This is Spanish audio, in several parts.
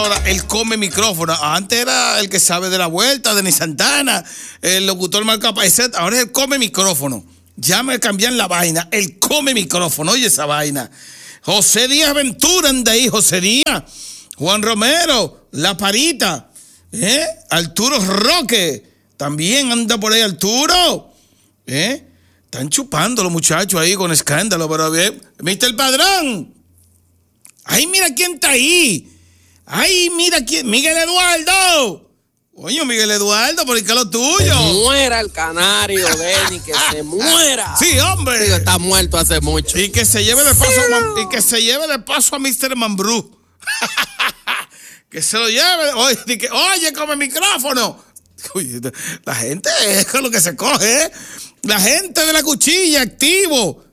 ahora el come micrófono. Antes era el que sabe de la vuelta, Denis Santana, el locutor marca país. Ahora es el come micrófono. Ya me cambian la vaina. El come micrófono. Oye esa vaina. José Díaz Ventura anda ahí. José Díaz. Juan Romero. La Parita. Arturo Roque. También anda por ahí Arturo. Están chupando los muchachos ahí con escándalo. Pero bien. Mr. Padrón. Ay, mira quién está ahí. Ay, mira quién. Miguel Eduardo. Oye, Miguel Eduardo, ¿por qué es lo tuyo? Que muera el canario, Denny, que se muera. Sí, hombre. Sí, está muerto hace mucho. Y que se lleve de paso, a Mr. Mambrú. Que se lo lleve. Oye, come micrófono. Oye, la gente es con lo que se coge, ¿eh? La gente de la cuchilla, activo.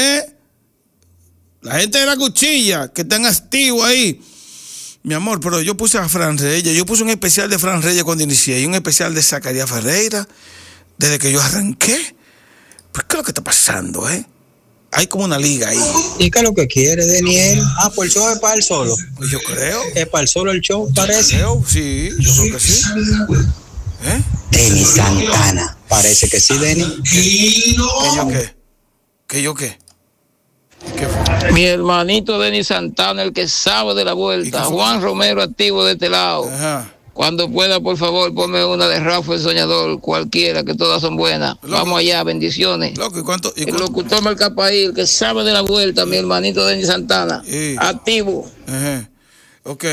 La gente de la cuchilla, que están activos ahí. Mi amor, pero yo puse a Fran Reyes, yo puse un especial de Fran Reyes cuando inicié y un especial de Zacarías Ferreira desde que yo arranqué. Pues, ¿qué es lo que está pasando, Hay como una liga ahí. ¿Y qué es lo que quiere, Daniel? Pues el show es para él solo. Pues yo creo. Es para él solo el show, parece. Sí, yo creo que sí. Denis Santana. Parece que sí, Denis. ¿Qué yo qué? Mi hermanito Denis Santana, el que sabe de la vuelta. Juan Romero activo de este lado. Ajá. Cuando pueda, por favor, ponme una de Rafa el Soñador, cualquiera, que todas son buenas. Loco. Vamos allá, bendiciones. Loco, ¿y cuánto? El locutor Marcapaís, el que sabe de la vuelta, mi hermanito Denis Santana. Activo. Ajá. Ok.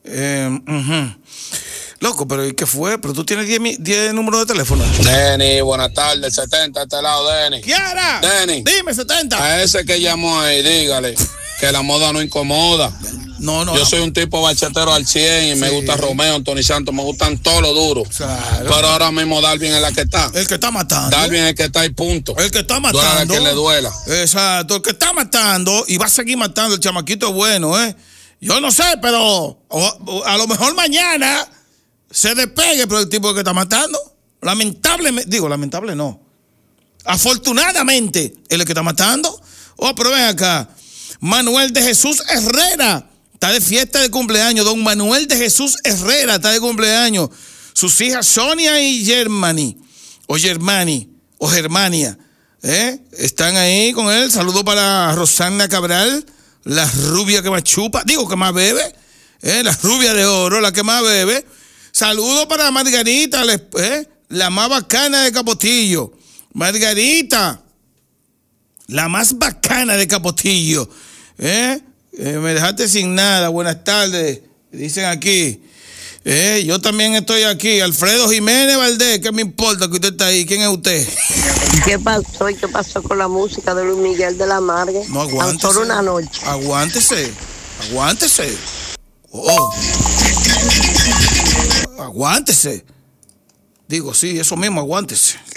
Loco, pero ¿y qué fue? Pero tú tienes 10 números de teléfono. Denny, buenas tardes, 70 a este lado, Denny. ¡Kiara! Denny. Dime, 70. A ese que llamó ahí, dígale que la moda no incomoda. No. Yo soy un tipo bachatero al 100 y me gusta Romeo, Anthony Santos, me gustan todos los duros. Claro. Pero ahora mismo Darwin es la que está. El que está matando. Darwin es el que está y punto. El que está matando. Duela a quien le duela. Exacto, el que está matando y va a seguir matando. El chamaquito es bueno, Yo no sé, pero a lo mejor mañana se despegue, pero el tipo que está matando, lamentable no. Afortunadamente, él es el que está matando. Pero ven acá. Manuel de Jesús Herrera está de fiesta de cumpleaños. Don Manuel de Jesús Herrera está de cumpleaños. Sus hijas Sonia y Germania, están ahí con él. Saludo para Rosana Cabral, la rubia que más chupa, que más bebe, la rubia de oro, la que más bebe. Saludo para Margarita, la más bacana de Capotillo. Margarita, la más bacana de Capotillo. Me dejaste sin nada. Buenas tardes. Dicen aquí. Yo también estoy aquí. Alfredo Jiménez Valdés. ¿Qué me importa que usted está ahí? ¿Quién es usted? ¿Qué pasó? ¿Y qué pasó con la música de Luis Miguel de la Margue? No, aguántese. Tan solo una noche. Aguántese. Aguántese. Digo, sí, eso mismo, aguántese.